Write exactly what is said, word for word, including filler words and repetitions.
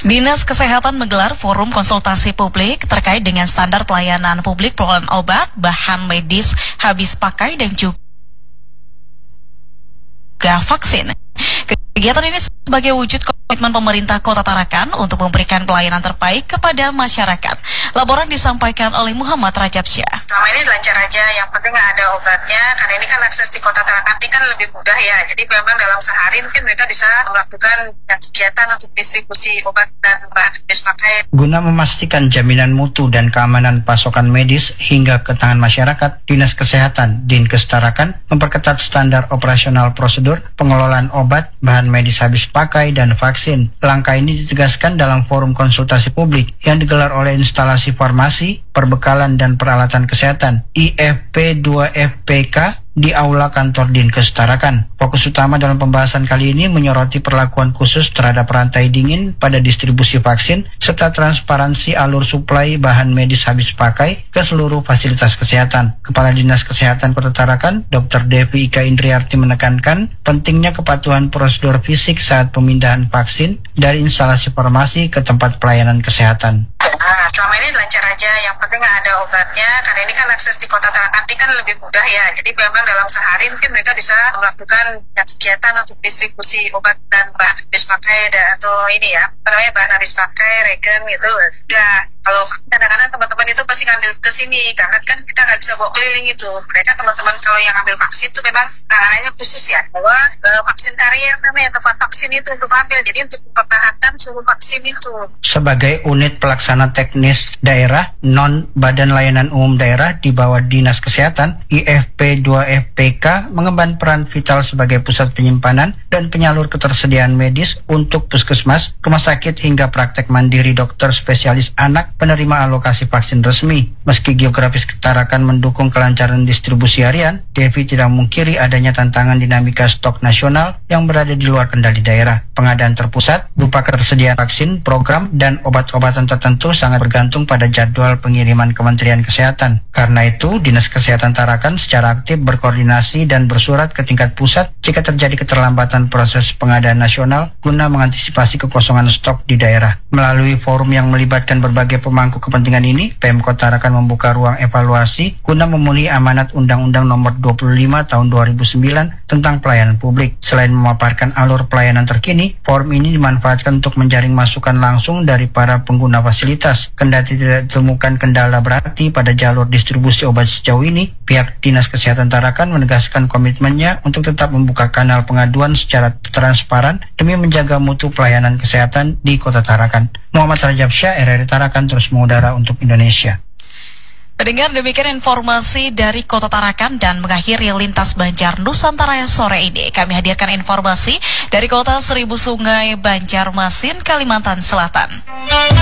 Dinas Kesehatan menggelar forum konsultasi publik terkait dengan standar pelayanan publik pengelolaan obat, bahan medis habis pakai dan juga vaksin. Kegiatan ini sebagai wujud komitmen pemerintah Kota Tarakan untuk memberikan pelayanan terbaik kepada masyarakat. Laporan disampaikan oleh Muhammad Rajab Syah. Selama ini lancar aja, yang penting ada obatnya, karena ini kan akses di Kota Tarakan ini kan lebih mudah ya. Jadi memang dalam sehari mungkin mereka bisa melakukan kegiatan untuk distribusi obat dan bahan habis pakai. Guna memastikan jaminan mutu dan keamanan pasokan medis hingga ke tangan masyarakat, Dinas Kesehatan Dinkes Tarakan memperketat standar operasional prosedur pengelolaan obat, bahan medis habis pakai, dan vaksin. Langkah ini ditegaskan dalam forum konsultasi publik yang digelar oleh instalasi farmasi, perbekalan dan peralatan kesehatan I F P dua F P K di Aula Kantor Dinkes Tarakan. Fokus utama dalam pembahasan kali ini menyoroti perlakuan khusus terhadap rantai dingin pada distribusi vaksin serta transparansi alur suplai bahan medis habis pakai ke seluruh fasilitas kesehatan. Kepala Dinas Kesehatan Kota Tarakan, Dokter Devi Ika Indriarti menekankan pentingnya kepatuhan prosedur fisik saat pemindahan vaksin dari instalasi farmasi ke tempat pelayanan kesehatan. Nah, selama ini lancar aja, yang penting ada obatnya, karena ini kan akses di Kota Tarakan ini kan lebih mudah ya. Jadi memang dalam sehari mungkin mereka bisa melakukan kegiatan untuk distribusi obat dan bahan habis pakai dan atau ini ya, apa namanya, bahan habis pakai, regen gitu. Udah, kalau kadang-kadang teman-teman itu pasti ngambil ke sini, karena kan kita nggak bisa bawa keliling itu. Mereka teman-teman kalau yang ambil vaksin itu memang tanganannya khusus ya, bahwa e, vaksin karier namanya tempat vaksin itu untuk ambil, jadi untuk mempertahankan suhu vaksin itu. Sebagai unit pelaksana teknis daerah non Badan Layanan Umum Daerah di bawah Dinas Kesehatan, I F P dua F P K mengemban peran vital sebagai pusat penyimpanan dan penyalur ketersediaan medis untuk puskesmas, rumah sakit hingga praktek mandiri dokter spesialis anak penerima alokasi vaksin resmi. Meski geografis Tarakan mendukung kelancaran distribusi harian, Devi tidak memungkiri adanya tantangan dinamika stok nasional yang berada di luar kendali daerah. Pengadaan terpusat berupa ketersediaan vaksin, program, dan obat-obatan tertentu sangat bergantung pada jadwal pengiriman Kementerian Kesehatan. Karena itu, Dinas Kesehatan Tarakan secara aktif berkoordinasi dan bersurat ke tingkat pusat jika terjadi keterlambatan proses pengadaan nasional guna mengantisipasi kekosongan stok di daerah. Melalui forum yang melibatkan berbagai pemangku kepentingan ini, Pemkot Tarakan membuka ruang evaluasi guna memenuhi amanat Undang-Undang Nomor dua puluh lima Tahun dua ribu sembilan tentang pelayanan publik. Selain memaparkan alur pelayanan terkini, forum ini dimanfaatkan untuk menjaring masukan langsung dari para pengguna fasilitas. Kendati tidak ditemukan kendala berarti pada jalur distribusi obat sejauh ini, pihak Dinas Kesehatan Tarakan menegaskan komitmennya untuk tetap membuka kanal pengaduan secara transparan demi menjaga mutu pelayanan kesehatan di Kota Tarakan. Muhammad Rajab Syah, R R I Tarakan, terus mengudara untuk Indonesia. Pendengar, demikian informasi dari Kota Tarakan dan mengakhiri Lintas Banjar Nusantara sore ini. Kami hadirkan informasi dari Kota Seribu Sungai, Banjarmasin, Kalimantan Selatan.